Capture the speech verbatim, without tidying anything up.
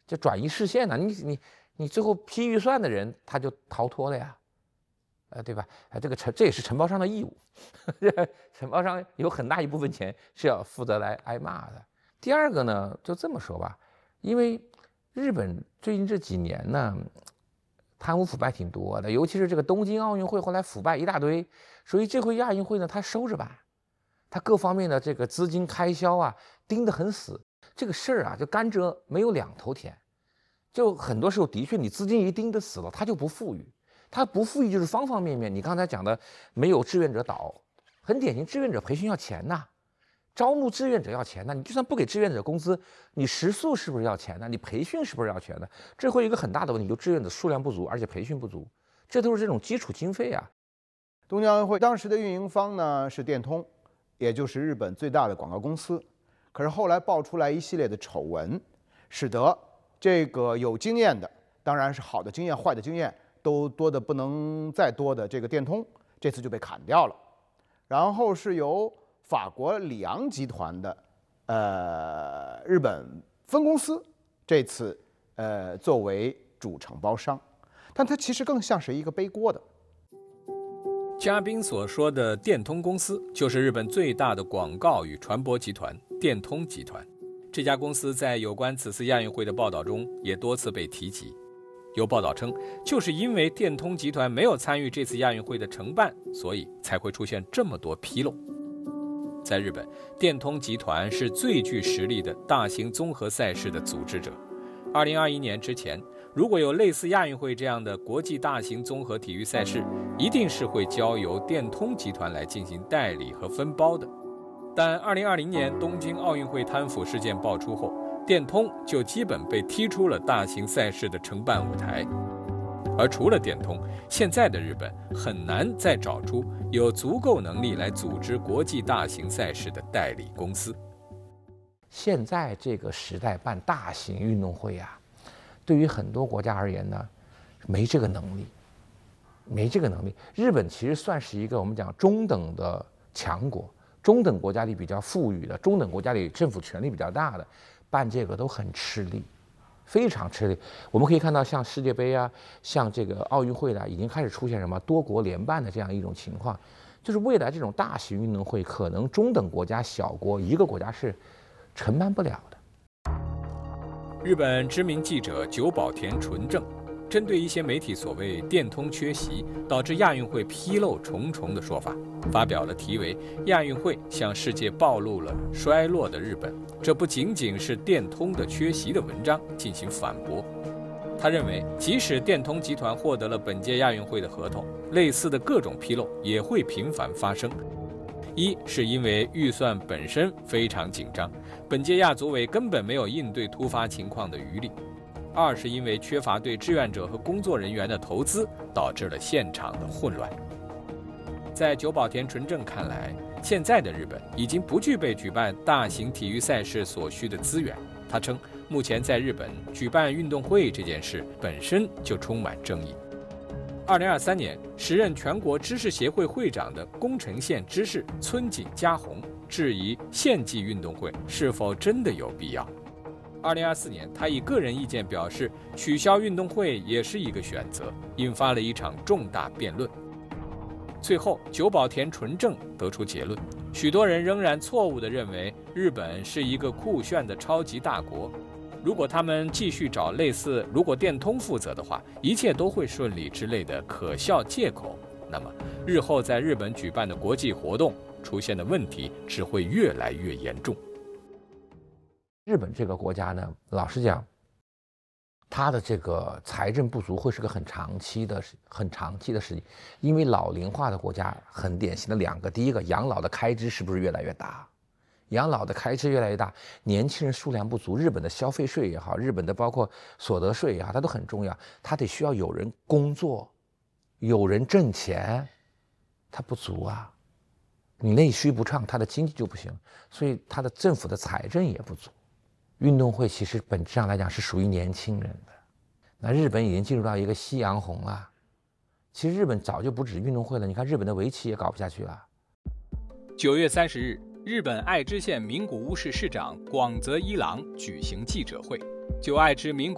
就转移视线呢、啊。你你你最后批预算的人他就逃脱了呀，呃，对吧？啊，这个承这也是承包商的义务，承包商有很大一部分钱是要负责来挨骂的。第二个呢，就这么说吧，因为日本最近这几年呢，贪污腐败挺多的，尤其是这个东京奥运会后来腐败一大堆，所以这回亚运会呢，他收着办，他各方面的这个资金开销啊盯得很死。这个事儿啊，就甘蔗没有两头甜，就很多时候的确你资金一盯得死了，他就不富裕，他不富裕就是方方面面。你刚才讲的没有志愿者导，很典型，志愿者培训要钱呐。招募志愿者要钱呢，你就算不给志愿者工资，你食宿是不是要钱呢？你培训是不是要钱呢？这会有一个很大的问题，就志愿者数量不足，而且培训不足，这都是这种基础经费啊。 东京奥运会当时的运营方呢是电通，也就是日本最大的广告公司。可是后来爆出来一系列的丑闻，使得这个有经验的，当然是好的经验、坏的经验都多的不能再多的这个电通，这次就被砍掉了。然后是由法国里昂集团的呃日本分公司这次呃作为主承包商，但它其实更像是一个背锅的。 嘉宾所说的电通公司就是日本最大的广告与传播集团电通集团。这家公司在有关此次亚运会的报道中也多次被提及。有报道称，就是因为电通集团没有参与这次亚运会的承办，所以才会出现这么多纰漏。在日本，电通集团是最具实力的大型综合赛事的组织者。二零二一年之前，如果有类似亚运会这样的国际大型综合体育赛事，一定是会交由电通集团来进行代理和分包的。但二零二零年东京奥运会贪腐事件爆出后，电通就基本被踢出了大型赛事的承办舞台。而除了电通，现在的日本很难再找出有足够能力来组织国际大型赛事的代理公司。 现在这个时代办大型运动会啊，对于很多国家而言呢，没这个能力，没这个能力。日本其实算是一个我们讲中等的强国，中等国家里比较富裕的，中等国家里政府权力比较大的，办这个都很吃力。非常吃力，我们可以看到，像世界杯啊，像这个奥运会的，已经开始出现什么多国联办的这样一种情况，就是未来这种大型运动会，可能中等国家、小国一个国家是承办不了的。 日本知名记者久保田纯正针对一些媒体所谓电通缺席导致亚运会纰漏重重的说法，发表了题为《亚运会向世界暴露了衰落的日本，这不仅仅是电通的缺席》的文章进行反驳。他认为，即使电通集团获得了本届亚运会的合同，类似的各种纰漏也会频繁发生。一是因为预算本身非常紧张，本届亚组委根本没有应对突发情况的余力。二是因为缺乏对志愿者和工作人员的投资，导致了现场的混乱。在久保田纯正看来，现在的日本已经不具备举办大型体育赛事所需的资源。他称，目前在日本举办运动会这件事本身就充满争议。二零二三年，时任全国知识协会会长的宫城县知事村井佳弘质疑县际运动会是否真的有必要。二零二四年，他以个人意见表示，取消运动会也是一个选择，引发了一场重大辩论。最后，久保田纯正得出结论：许多人仍然错误地认为日本是一个酷炫的超级大国。如果他们继续找类似“如果电通负责的话，一切都会顺利”之类的可笑借口，那么日后在日本举办的国际活动出现的问题只会越来越严重。 日本这个国家呢，老实讲，它的这个财政不足会是个很长期的、很长期的事情，因为老龄化的国家很典型的两个，第一个，养老的开支是不是越来越大？养老的开支越来越大，年轻人数量不足，日本的消费税也好，日本的包括所得税也好，它都很重要，它得需要有人工作，有人挣钱，它不足啊。你内需不畅，它的经济就不行，所以它的政府的财政也不足。运动会其实本质上来讲是属于年轻人的，那日本已经进入到一个夕阳红了。其实日本早就不止运动会了，你看日本的围棋也搞不下去了。 九月三十日，日本爱知县名古屋市市长广泽一郎举行记者会，就爱知名古